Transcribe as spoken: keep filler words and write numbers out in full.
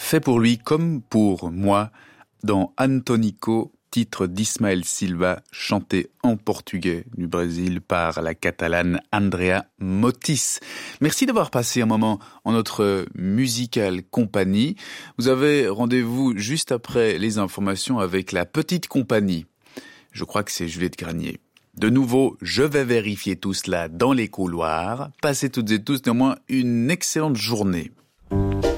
fait pour lui comme pour moi dans Antonico, titre d'Ismaël Silva, chanté en portugais du Brésil par la catalane Andrea Motis. Merci d'avoir passé un moment en notre musicale compagnie. Vous avez rendez-vous juste après les informations avec la petite compagnie. Je crois que c'est Juliette Granier. De nouveau, je vais vérifier tout cela dans les couloirs. Passez toutes et tous néanmoins une excellente journée.